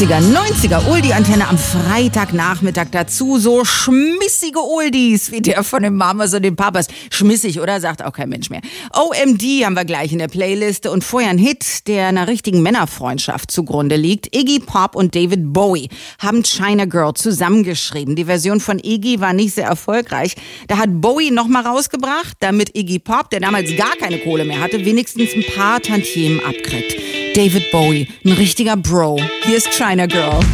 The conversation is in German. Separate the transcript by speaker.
Speaker 1: 80er, 90er Oldie-Antenne am Freitagnachmittag dazu. So schmissige Oldies wie der von den Mamas und den Papas. Schmissig, oder? Sagt auch kein Mensch mehr. OMD haben wir gleich in der Playliste und vorher ein Hit, der einer richtigen Männerfreundschaft zugrunde liegt. Iggy Pop und David Bowie haben China Girl zusammengeschrieben. Die Version von Iggy war nicht sehr erfolgreich. Da hat Bowie nochmal rausgebracht, damit Iggy Pop, der damals gar keine Kohle mehr hatte, wenigstens ein paar Tantiemen abkriegt. David Bowie, ein richtiger Bro. Hier ist China Girl.